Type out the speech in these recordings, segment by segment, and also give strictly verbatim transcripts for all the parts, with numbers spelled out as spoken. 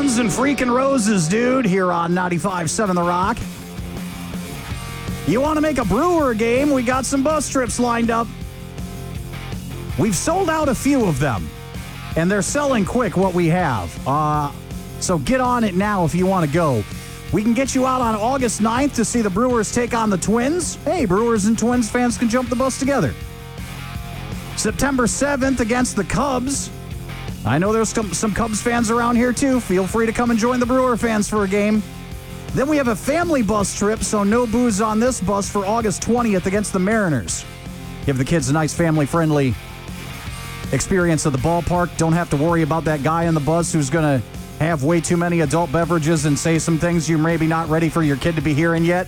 Guns and freaking Roses, dude, here on ninety-five point seven The Rock. You want to make a Brewer game? We got some bus trips lined up. We've sold out a few of them, and they're selling quick what we have. Uh, so get on it now if you want to go. We can get you out on August ninth to see the Brewers take on the Twins. Hey, Brewers and Twins fans can jump the bus together. September seventh against the Cubs. I know there's some Cubs fans around here, too. Feel free to come and join the Brewer fans for a game. Then we have a family bus trip, so no booze on this bus for August twentieth against the Mariners. Give the kids a nice family-friendly experience at the ballpark. Don't have to worry about that guy on the bus who's going to have way too many adult beverages and say some things you're maybe not ready for your kid to be hearing yet.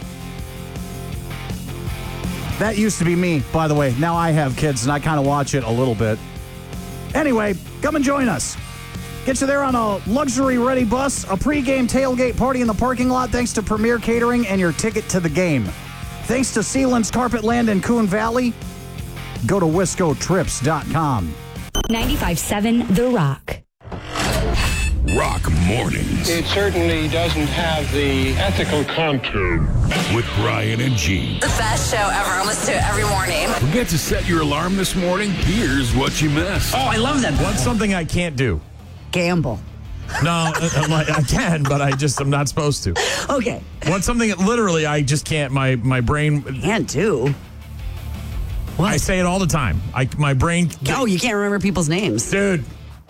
That used to be me, by the way. Now I have kids, and I kind of watch it a little bit. Anyway, come and join us. Get you there on a luxury-ready bus, a pregame tailgate party in the parking lot thanks to Premier Catering and your ticket to the game. Thanks to Sealands Carpet Land in Coon Valley. Go to wisco trips dot com. ninety-five point seven The Rock. Rock Mornings. It certainly doesn't have the ethical content. With Ryan and Gene. The best show ever. I listen to it every morning. Forget to set your alarm this morning? Here's what you missed. Oh, I love that. What's something I can't do? Gamble. No, I'm like, I can, but I just, I'm not supposed to. Okay. What's something that literally I just can't, my, my brain. Can't do. What? I say it all the time. I, my brain. No, you can't remember people's names. Dude.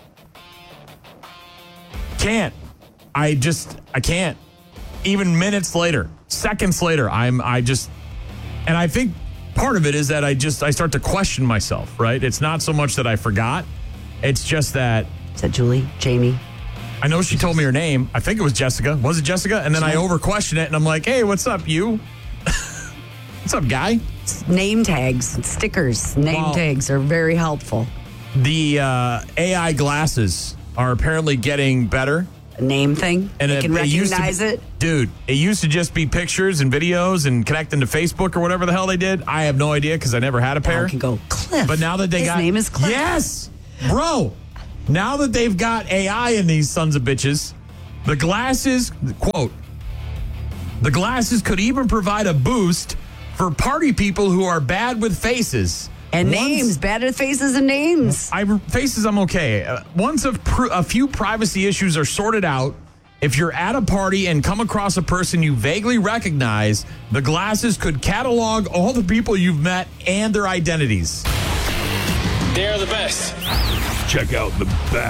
Can't. I just, I can't. Even minutes later, seconds later, I'm, I just, and I think part of it is that I just, I start to question myself, right? It's not so much that I forgot. It's just that. Is that Julie? Jamie? I know she told me her name. I think it was Jessica. Was it Jessica? And then I over question it and I'm like, hey, what's up, you? What's up, guy? Name tags, stickers, name well, tags are very helpful. The uh, A I glasses are apparently getting better. A name thing? And you it, can it used recognize to be, it? Dude, it used to just be pictures and videos and connecting to Facebook or whatever the hell they did. I have no idea because I never had a pair. Now I can go, Cliff. But now that they His got... His name is Cliff. Yes! Bro, now that they've got A I in these sons of bitches, the glasses, quote, the glasses could even provide a boost for party people who are bad with faces. And Once, names, bad at faces and names. I, faces, I'm okay. Uh, once a, pr- a few privacy issues are sorted out, if you're at a party and come across a person you vaguely recognize, the glasses could catalog all the people you've met and their identities. They're the best. Check out the best.